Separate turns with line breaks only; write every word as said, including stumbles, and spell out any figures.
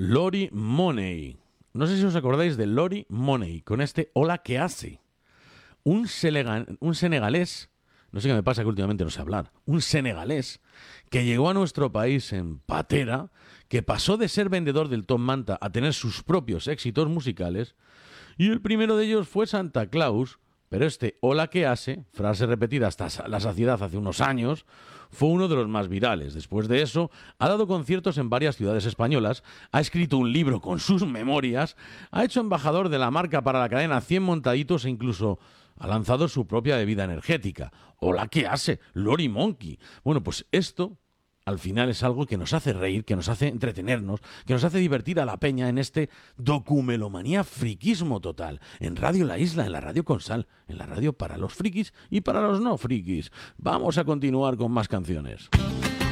Lori Money. No sé si os acordáis de Lori Money, con este Hola, ¿qué hace? Un, selega, un senegalés, no sé qué me pasa que últimamente no sé hablar, un senegalés que llegó a nuestro país en patera, que pasó de ser vendedor del Top Manta a tener sus propios éxitos musicales, y el primero de ellos fue Santa Claus, pero este Hola, ¿qué hace?, frase repetida hasta la saciedad hace unos años, fue uno de los más virales. Después de eso, ha dado conciertos en varias ciudades españolas, ha escrito un libro con sus memorias, ha hecho embajador de la marca para la cadena cien Montaditos e incluso ha lanzado su propia bebida energética. Hola, ¿qué hace? Lori Monkey. Bueno, pues esto al final es algo que nos hace reír, que nos hace entretenernos, que nos hace divertir a la peña en este documelomanía friquismo total. En Radio La Isla, en la radio con sal, en la radio para los frikis y para los no frikis. Vamos a continuar con más canciones.